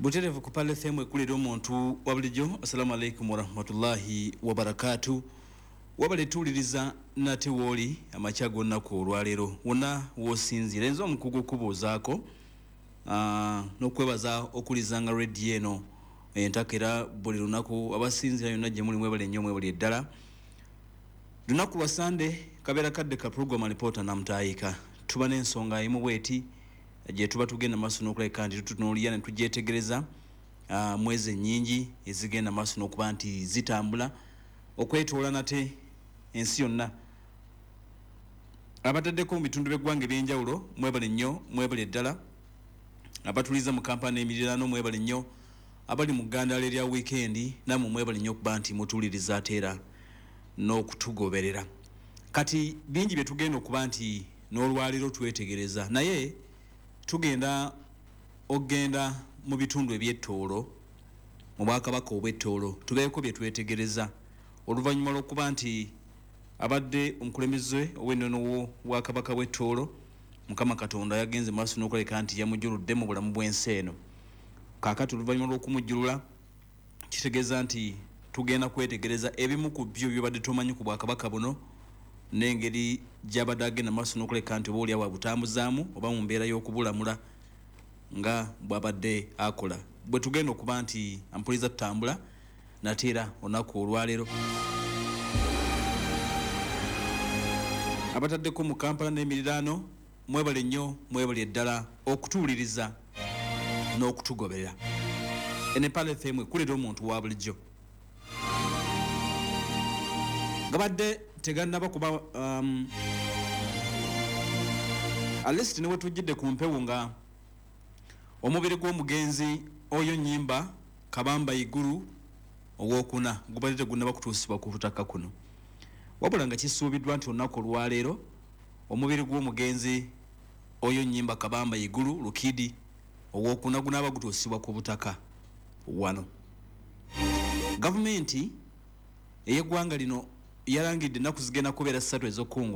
Buterevu ku Pale FM ekulira omuntu wabulijjo. Assalamu alaikum warahmatullahi wabarakatuh. Wabaletuuliriza nate wooli amakya gonna ku olwaleero wonna w'osinzira enzo omukugu kubuuzaako n'okwebaza okulizanga rediyo eno entakera buli lunaku abasinzira yonna gye muli mwebale nnyo mwebale eddala. Lunaku lwa Sande kabeera kadde ka program reporter namutaayika tuba n'ensonga emu bweti gye tuba tugenda maaso n'okulabika nti tutunuulira ne tugyetegereza mwezi ennyingi ezigenda maaso n'okuba nti zitambula okwetoola nate ensi yonna. Abataddeko mu bitundu by'eggwanga eby'enjawulo mwebale nnyo mwebale eddala. Abatuliza mu kampani emiriraano mwebale nnyo. Abali mu ggandaala erya wiikendi namwe mwebale nnyo okuba nti mutuuliriza ate era n'okutugoberera. Kati bingi bye tugenda okuba nti n'olwaliro twetegereza naye tugenda ogenda mu bitundu eby'ettoolo mu Bwakabaka obw'ettoolo tubeeko bye twetegereza oluvannyuma lw'okuba nti abadde omukulembeze ow'ennono Bwakabaka bw'ettoolo Mukama Katonda yagenze maaso n'okuleka nti yamujjuludde mu bulamu bw'ensi eno. Kaakati oluvannyuma lw'okumujjulula kitegeeza nti tugenda kwetegereza ebimu ku byo byobadde tomanyi ku Bwakabaka buno n'engeri gy'abadde agenda maaso n'okuleka nti oba oli awo abutambuzaamu oba mu mbeera y'okubulamula nga bw'abadde akola. Bwe tugenda okuba nti ampuliza tutambula nate era olunaku olwaleero abataddeko mu Kampala n'emiriraano mwebale nnyo mwebale eddala okutuuliriza n'okutugoberera. Ene Pale FM ekulira omuntu wa bulijjo gabadde tegannaba kuba alist ne wetujjidde ku mpewo nga omubiri gw'omugenzi oyo Nnyimba Kabamba Iguru ow'okuna gubadde tegunnaba kutuusibwa ku butaka kuno wabula nga kisuubiddwa nti olunaku olwaleero omubiri gw'omugenzi oyo Nnyimba Kabamba Iguru Lukidi ow'okuna gunaaba gutuusibwa ku butaka wano. Gavumenti ey'eggwanga lino yarangidde ennaku zigenda kubeera 3 ez'okukungu